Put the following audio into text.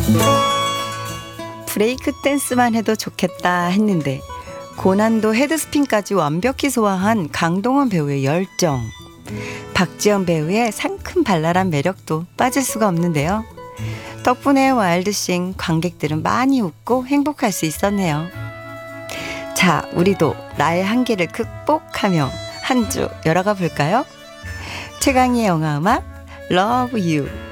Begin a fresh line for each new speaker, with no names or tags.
브레이크 댄스만 해도 좋겠다 했는데 고난도 헤드스핀까지 완벽히 소화한 강동원 배우의 열정, 박지연 배우의 상큼 발랄한 매력도 빠질 수가 없는데요. 덕분에 와일드싱 관객들은 많이 웃고 행복할 수 있었네요. 자, 우리도 나의 한계를 극복하며 한 주 열어가 볼까요? 최강희의 영화음악 Love You.